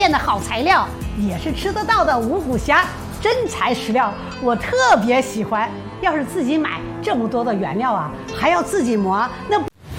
店的好材料，也是吃得到的五谷虾，真材实料，我特别喜欢。要是自己买这么多的原料啊，还要自己磨，那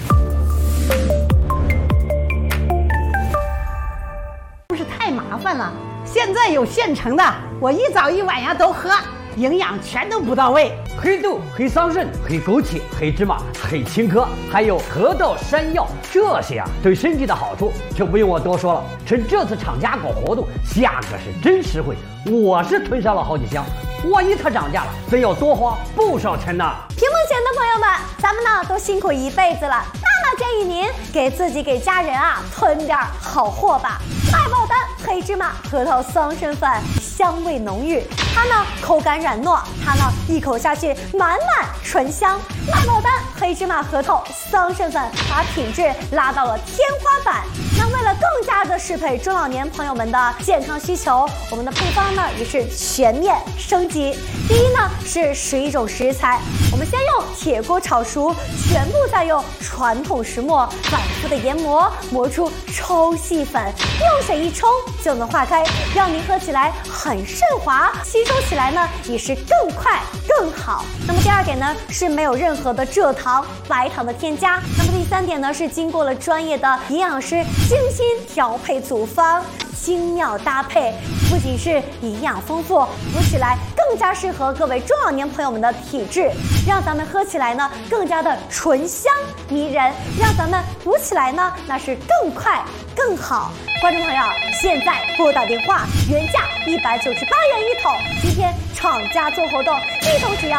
不是太麻烦了。现在有现成的，我一早一晚呀都喝，营养全都不到位。 黑豆、黑桑葚、黑枸杞、黑芝麻、黑青稞，还有核桃、山药，这些啊对身体的好处就不用我多说了。趁这次厂家搞活动，价格是真实惠，我是囤上了好几箱。万一它涨价了，非要多花不少钱呢。 屏幕前的朋友们，咱们呢都辛苦一辈子了，娜建议您给自己给家人啊囤点好货吧。麦爆丹黑芝麻核桃桑葚粉，香味浓郁，它呢口感软糯，它呢一口下去满满醇香。麦爆丹黑芝麻核桃桑葚粉把品质拉到了天花板。那为了更加的适配中老年朋友们的健康需求，我们的配方呢也是全面升级。第一呢是11种食材，我们先用铁锅炒熟，全部再用传统石磨反复的研磨，磨出超细粉，用水一冲就能化开，让您喝起来很顺滑，吸收起来呢也是更快更好。那么第二点呢是没有任何的蔗糖、白糖的添加。那么第三点呢是经过了专业的营养师精心调配组方，精妙搭配，不仅是营养丰富，喝起来更加适合各位中老年朋友们的体质，让咱们喝起来呢更加的醇香迷人，让咱们补起来呢那是更快更好。观众朋友，现在拨打电话，原价198元一桶，今天厂家做活动，一桶只要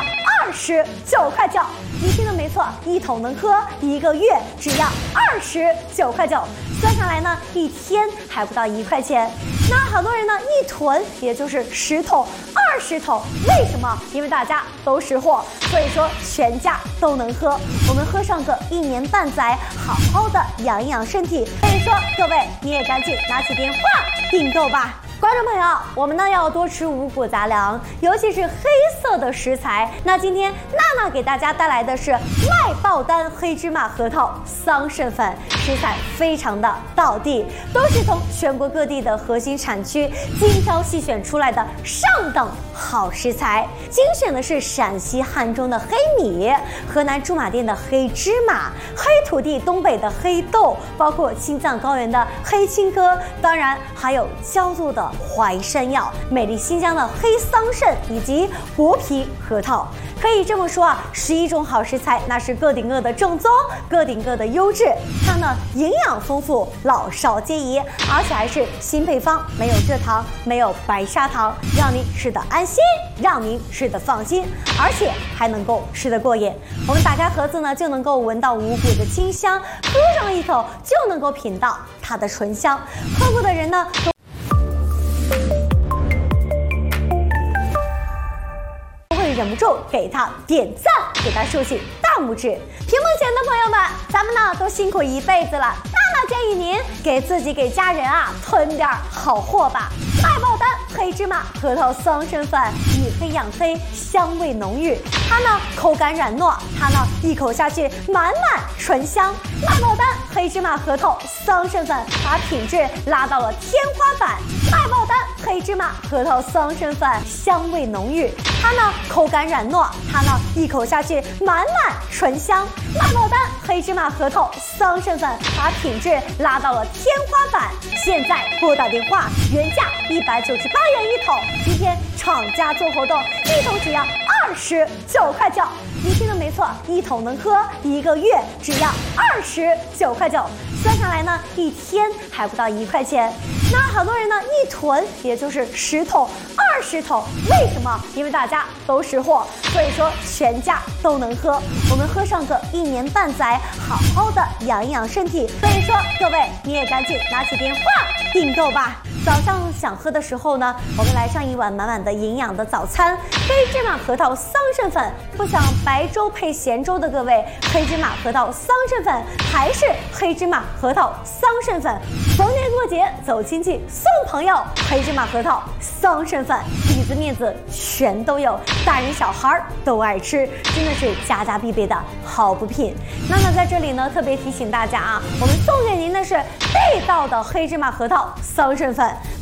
29块9。你听的没错，一桶能喝1个月，只要29块9。算下来呢，一天还不到1块钱。那好多人呢一囤也就是10桶、20桶，为什么？因为大家都识货，所以说全家都能喝。我们喝上个1年半载，好好的养一养身体。所以说各位你也赶紧拿起电话订购吧。观众朋友，我们呢要多吃五谷杂粮，尤其是黑色的食材。那今天娜给大家带来的是麦爆丹黑芝麻核桃桑葚粉，食材非常的道地，都是从全国各地的核心产区精挑细选出来的上等好食材。精选的是陕西汉中的黑米，河南驻马店的黑芝麻，黑土地东北的黑豆，包括青藏高原的黑青稞，当然还有焦作的淮山药，美丽新疆的黑桑葚，以及薄皮核桃。可以这么说啊，11种好食材，那是个顶个的正宗，个顶个的优质。它呢营养丰富，老少皆宜，而且还是新配方，没有蔗糖，没有白砂糖，让您吃得安心，让您吃得放心，而且还能够吃得过瘾。我们打开盒子呢，就能够闻到五谷的清香，喝上一口就能够品到它的醇香。喝过的人呢忍不住给他点赞，给他竖起大拇指。屏幕前的朋友们，咱们呢都辛苦一辈子了，娜建议您给自己给家人啊囤点好货吧。麦爆丹黑芝麻核桃桑葚粉，以黑养黑，香味浓郁，它呢口感软糯，它呢一口下去满满醇香。麦爆丹黑芝麻核桃桑葚粉把品质拉到了天花板。麦爆丹黑芝麻核桃桑葚粉，香味浓郁，它呢口感软糯，它呢一口下去满满醇香。麦爆丹黑芝麻核桃桑葚粉把品质拉到了天花板。现在拨打电话，原价198元一桶，今天厂家做活动，一桶只要29块9。你听的没错，一桶能喝1个月，只要29块9。算下来呢，一天还不到1块钱。那好多人呢一囤也就是10桶、20桶，为什么？因为大家都识货，所以说全家都能喝。我们喝上个1年半载，好好的养一养身体。所以说各位你也赶紧拿起电话订购吧。早上想喝的时候呢，我们来上一碗满满的营养的早餐，黑芝麻核桃桑葚粉。不想白粥配咸粥的各位，黑芝麻核桃桑葚粉还是黑芝麻核桃桑葚粉。逢年过节走亲戚送朋友，黑芝麻核桃桑葚粉，底子面子全都有，大人小孩都爱吃，真的是家家必备的好补品。娜娜在这里呢特别提醒大家啊，我们送给您的是地道的黑芝麻核桃桑葚粉。